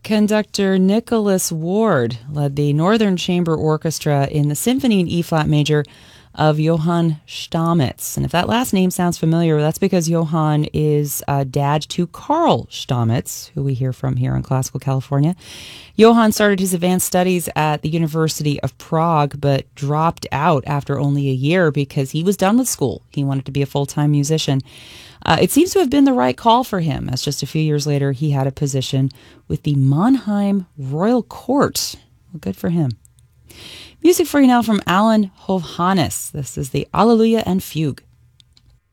Conductor Nicholas Ward led the Northern Chamber Orchestra in the Symphony in E-flat major of Johann Stamitz. And if that last name sounds familiar, that's because Johann is dad to Carl Stamitz, who we hear from here in classical California. Johann started his advanced studies at the University of Prague, but dropped out after only a year because he was done with school. He wanted to be a full-time musician. It seems to have been the right call for him, as just a few years later he had a position with the Mannheim Royal Court. Well, good for him. Music for you now from Alan Hovhannes. This is the Alleluia and Fugue.